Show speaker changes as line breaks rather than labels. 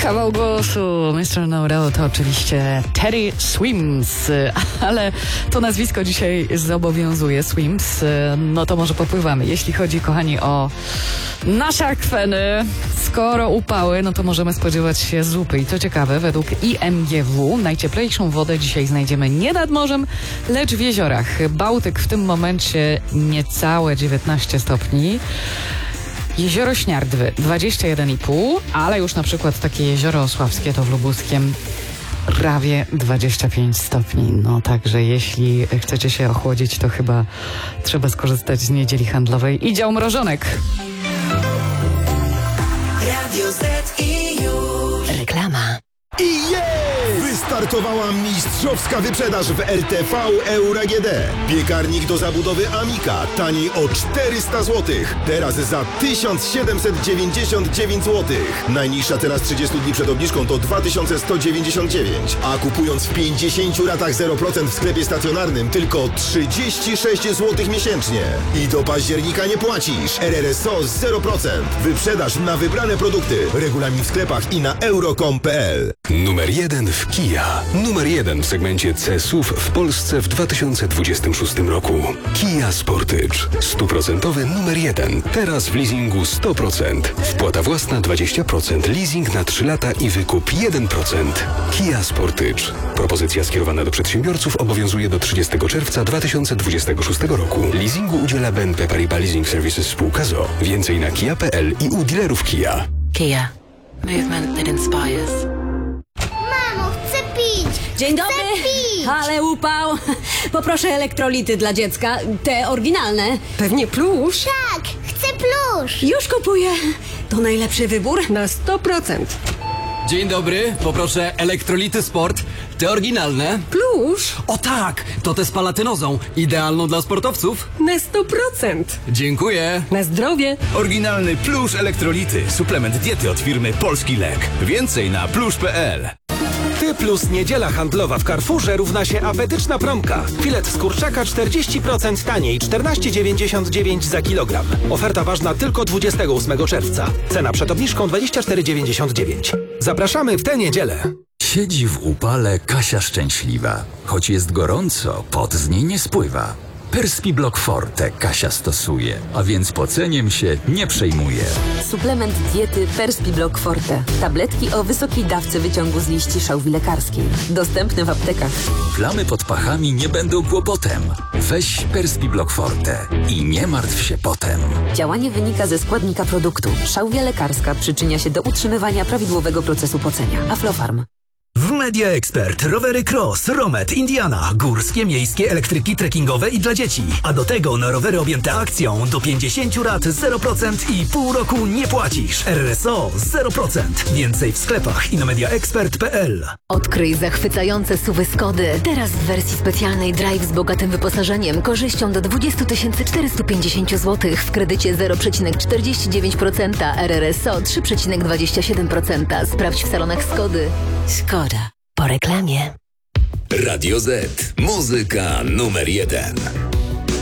Kawał głosu Mr. No Doubt to oczywiście Teddy Swims, ale to nazwisko dzisiaj zobowiązuje. Swims, no to może popływamy. Jeśli chodzi, kochani, o nasze akweny, skoro upały, no to możemy spodziewać się zupy. I co ciekawe, według IMGW najcieplejszą wodę dzisiaj znajdziemy nie nad morzem, lecz w jeziorach. Bałtyk w tym momencie niecałe 19 stopni. Jezioro Śniardwy 21,5, ale już na przykład takie jezioro Osławskie to w Lubuskiem prawie 25 stopni. No także jeśli chcecie się ochłodzić, to chyba trzeba skorzystać z niedzieli handlowej i dział mrożonek.
Radio Z i już.
Reklama.
I jest! Wystartowała mistrzowska wyprzedaż w RTV Euro AGD. Piekarnik do zabudowy Amika taniej o 400 zł. Teraz za 1799 zł. Najniższa teraz 30 dni przed obniżką to 2199. A kupując w 50 ratach 0% w sklepie stacjonarnym tylko 36 zł miesięcznie. I do października nie płacisz. RRSO 0%. Wyprzedaż na wybrane produkty. Regulamin w sklepach i na euro.com.pl.
Numer 1 w Kia. Numer 1 w segmencie C-SUV w Polsce w 2026 roku. Kia Sportage. 100% numer 1. Teraz w leasingu 100%. Wpłata własna 20%. Leasing na 3 lata i wykup 1%. Kia Sportage. Propozycja skierowana do przedsiębiorców obowiązuje do 30 czerwca 2026 roku. Leasingu udziela BNP Paribas Leasing Services spółka z o.o. Więcej na kia.pl i u dealerów Kia.
Kia. Movement that inspires.
Mamo, chcę pić!
Dzień dobry!
Chcę pić!
Ale upał! Poproszę elektrolity dla dziecka, te oryginalne.
Pewnie plusz.
Tak, chcę plusz!
Już kupuję. To najlepszy wybór?
Na 100%.
Dzień dobry, poproszę elektrolity sport, te oryginalne.
Plusz.
O tak, to te z palatynozą, idealną dla sportowców.
Na 100%.
Dziękuję.
Na zdrowie.
Oryginalny plusz elektrolity, suplement diety od firmy Polski Lek. Więcej na plusz.pl.
Ty plus niedziela handlowa w Carrefourze równa się apetyczna promka. Filet z kurczaka 40% taniej, 14,99 za kilogram. Oferta ważna tylko 28 czerwca. Cena przed obniżką 24,99. Zapraszamy w tę niedzielę.
Siedzi w upale Kasia szczęśliwa. Choć jest gorąco, pot z niej nie spływa. Perspiblock Forte Kasia stosuje, a więc poceniem się nie przejmuje.
Suplement diety Perspiblock Forte. Tabletki o wysokiej dawce wyciągu z liści szałwi lekarskiej. Dostępny w aptekach.
Plamy pod pachami nie będą kłopotem. Weź Perspiblock Forte i nie martw się potem.
Działanie wynika ze składnika produktu. Szałwia lekarska przyczynia się do utrzymywania prawidłowego procesu pocenia. Aflofarm.
W Media Expert rowery Cross, Romet, Indiana, górskie, miejskie, elektryki trekkingowe i dla dzieci. A do tego na rowery objęte akcją do 50 rat 0% i pół roku nie płacisz. RSO 0%. Więcej w sklepach i na mediaexpert.pl.
Odkryj zachwycające SUV-y Skody. Teraz w wersji specjalnej Drive z bogatym wyposażeniem, korzyścią do 20 450 zł w kredycie 0,49%, RRSO 3,27%. Sprawdź w salonach Skody.
Skoda. Po reklamie.
Radio Z. Muzyka numer 1.